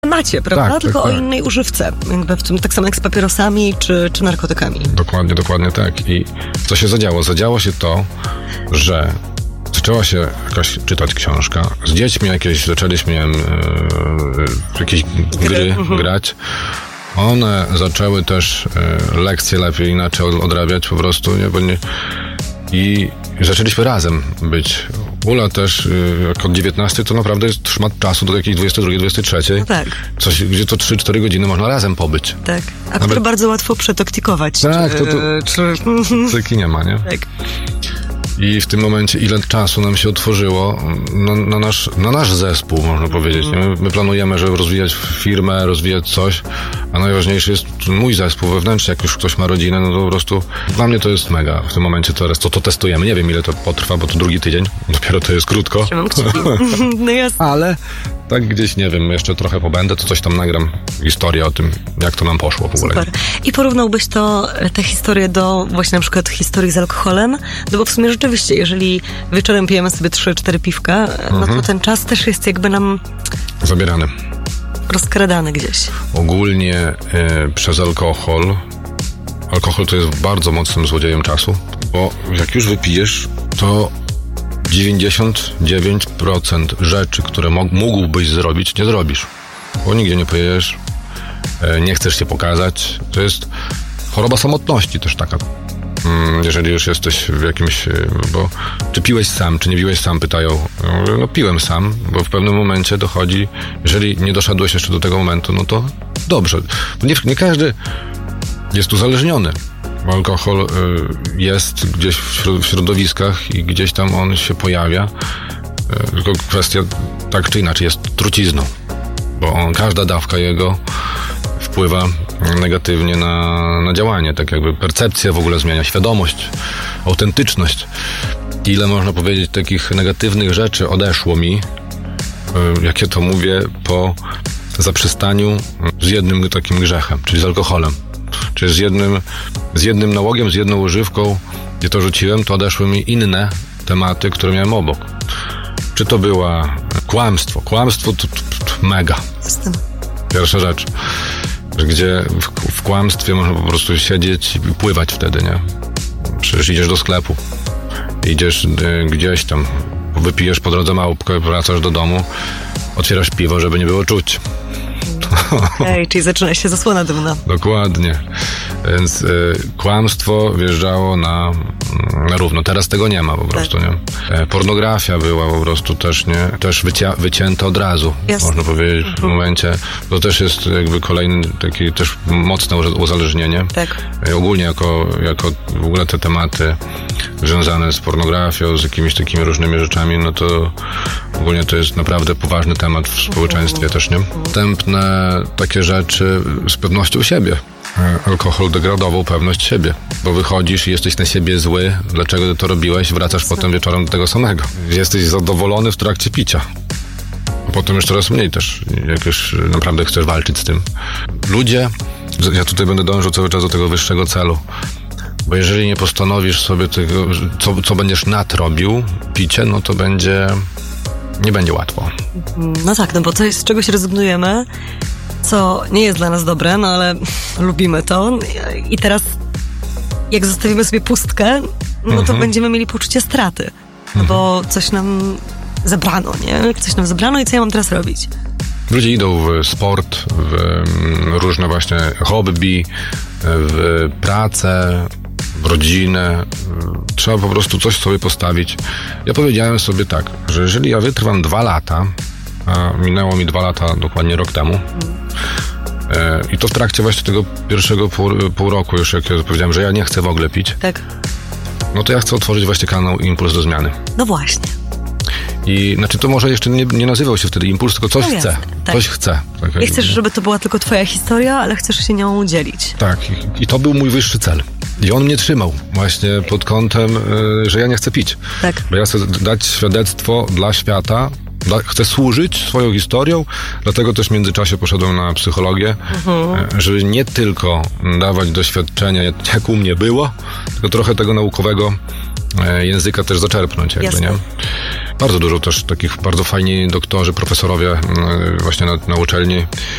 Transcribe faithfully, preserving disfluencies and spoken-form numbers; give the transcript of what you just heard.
temacie, prawda? Tak, tylko tak, o tak. innej używce. Jakby w tym, tak samo jak z papierosami czy, czy narkotykami. Dokładnie, dokładnie tak. I co się zadziało? Zadziało się to, że zaczęła się jakaś czytać książka. Z dziećmi jakieś zaczęliśmy, nie wiem, yy, jakieś gry, gry mhm. grać. One zaczęły też yy, lekcje lepiej, inaczej odrabiać po prostu, nie? Bo nie i zaczęliśmy razem być. Ula też, yy, jak od dziewiętnastej, to naprawdę jest szmat czasu do jakiejś dwudziestej drugiej, dwudziestej trzeciej. No tak. Coś, gdzie to trzy cztery godziny można razem pobyć. Tak. A Nawet... które bardzo łatwo przetoktikować. Tak, czy, to, to czy... cyki nie ma, nie? Tak. I w tym momencie ile czasu nam się otworzyło na, na, nasz, na nasz zespół, można powiedzieć. Nie? My, my planujemy, żeby rozwijać firmę, rozwijać coś, a najważniejszy jest mój zespół wewnętrzny. Jak już ktoś ma rodzinę, no to po prostu dla mnie to jest mega. W tym momencie to, to, to testujemy. Nie wiem, ile to potrwa, bo to drugi tydzień. Dopiero to jest krótko. Trzymam kciuki. No jasne. Ale tak gdzieś, nie wiem, jeszcze trochę pobędę, to coś tam nagram. Historię o tym, jak to nam poszło w ogóle. Super. I porównałbyś to, tę historię do właśnie na przykład historii z alkoholem? No bo w sumie rzeczywiście, jeżeli wieczorem pijemy sobie trzy cztery piwka, no mhm. to ten czas też jest jakby nam zabierany. Rozkradany gdzieś. Ogólnie y, przez alkohol. Alkohol to jest bardzo mocnym złodziejem czasu, bo jak już wypijesz, to dziewięćdziesiąt dziewięć procent rzeczy, które mo- mógłbyś zrobić, nie zrobisz. Bo nigdzie nie pojedziesz, y, nie chcesz się pokazać. To jest choroba samotności też taka. Jeżeli już jesteś w jakimś, bo czy piłeś sam, czy nie piłeś sam, pytają. No piłem sam, bo w pewnym momencie dochodzi, jeżeli nie doszedłeś jeszcze do tego momentu, no to dobrze. Nie, nie każdy jest uzależniony. Alkohol y, jest gdzieś w środowiskach i gdzieś tam on się pojawia. Y, tylko kwestia tak czy inaczej jest trucizną, bo on, każda dawka jego wpływa negatywnie na, na działanie, tak jakby percepcja w ogóle zmienia, świadomość, autentyczność. Ile można powiedzieć takich negatywnych rzeczy odeszło mi, yy, jakie to mówię, po zaprzestaniu z jednym takim grzechem, czyli z alkoholem. Czyli z jednym, z jednym nałogiem, z jedną używką, gdzie to rzuciłem, to odeszły mi inne tematy, które miałem obok. Czy to była kłamstwo? Kłamstwo to, to, to mega. Pierwsza rzecz. Gdzie w, w kłamstwie można po prostu siedzieć i pływać wtedy, nie? Przecież idziesz do sklepu, idziesz y, gdzieś tam, wypijesz po drodze małpkę, wracasz do domu, otwierasz piwo, żeby nie było czuć. Ej, czyli zaczyna się zasłona dymna. Dokładnie. Więc y, kłamstwo wjeżdżało na, na równo. Teraz tego nie ma po prostu, tak. Nie? E, pornografia była po prostu też, nie? Też wycia- wycięta od razu, Jasne. Można powiedzieć w mhm. momencie. To też jest jakby kolejny taki też mocne uzależnienie. Tak. E, ogólnie jako, jako w ogóle te tematy związane z pornografią, z jakimiś takimi różnymi rzeczami, no to ogólnie to jest naprawdę poważny temat w społeczeństwie mhm. też, nie? Następne takie rzeczy z pewnością siebie. Alkohol degradował pewność siebie, bo wychodzisz i jesteś na siebie zły, dlaczego ty to robiłeś, wracasz Co? potem wieczorem do tego samego. Jesteś zadowolony w trakcie picia. A potem już coraz mniej też, jak już naprawdę chcesz walczyć z tym. Ludzie, ja tutaj będę dążył cały czas do tego wyższego celu, bo jeżeli nie postanowisz sobie tego, co, co będziesz nadrobił, picie, no to będzie, nie będzie łatwo. No tak, no bo coś, z czegoś rezygnujemy, co nie jest dla nas dobre, no ale lubimy to i teraz jak zostawimy sobie pustkę, no to mhm. będziemy mieli poczucie straty, no bo coś nam zabrano, nie? Coś nam zabrano i co ja mam teraz robić? Ludzie idą w sport, w różne właśnie hobby, w pracę, w rodzinę. Trzeba po prostu coś sobie postawić. Ja powiedziałem sobie tak, że jeżeli ja wytrwam dwa lata, a minęło mi dwa lata, dokładnie rok temu. E, I to w trakcie właśnie tego pierwszego pół, pół roku już, jak ja powiedziałem, że ja nie chcę w ogóle pić. Tak. No to ja chcę otworzyć właśnie kanał Impuls do Zmiany. No właśnie. I znaczy to może jeszcze nie, nie nazywał się wtedy Impuls, tylko coś no chce. Tak. Coś chce. Tak, nie chcesz, żeby to była tylko twoja historia, ale chcesz się nią dzielić. Tak. I, i to był mój wyższy cel. I on mnie trzymał właśnie pod kątem, y, że ja nie chcę pić. Tak. Bo ja chcę dać świadectwo dla świata, chcę służyć swoją historią, dlatego też w międzyczasie poszedłem na psychologię, mhm. żeby nie tylko dawać doświadczenia, jak u mnie było, tylko trochę tego naukowego języka też zaczerpnąć, jakby, Jasne. nie? Bardzo dużo też takich bardzo fajni doktorzy, profesorowie właśnie na, na uczelni